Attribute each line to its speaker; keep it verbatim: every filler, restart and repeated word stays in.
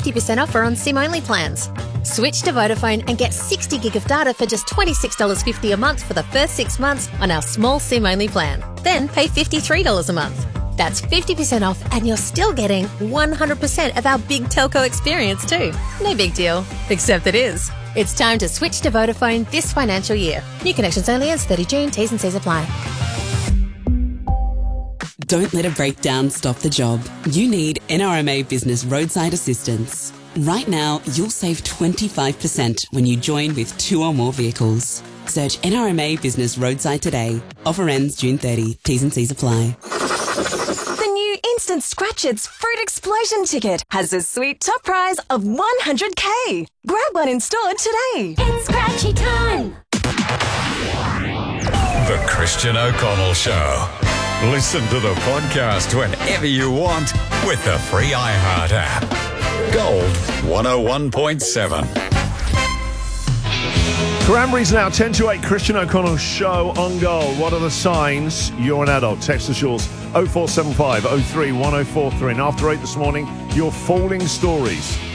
Speaker 1: fifty percent offer on SIM-only plans. Switch to Vodafone and get sixty gig of data for just twenty-six dollars fifty a month for the first six months on our small SIM-only plan. Then pay fifty-three dollars a month. That's fifty percent off and you're still getting one hundred percent of our big telco experience too. No big deal, except it is. It's time to switch to Vodafone this financial year. New connections only ends thirtieth of June. T's and C's apply.
Speaker 2: Don't let a breakdown stop the job. You need N R M A Business Roadside Assistance. Right now, you'll save twenty-five percent when you join with two or more vehicles. Search N R M A Business Roadside today. Offer ends June thirtieth. T's and C's apply.
Speaker 3: The new Instant Scratchits Fruit Explosion ticket has a sweet top prize of one hundred K. Grab one in store today.
Speaker 4: It's Scratchy time.
Speaker 5: The Christian O'Connell Show. Listen to the podcast whenever you want with the free iHeart app. Gold one oh one point seven.
Speaker 6: Cranberries now, ten to eight, Christian O'Connell Show on Gold. What are the signs you're an adult? Text us yours, oh four seven five oh three one oh four three. And after eight this morning, your falling stories.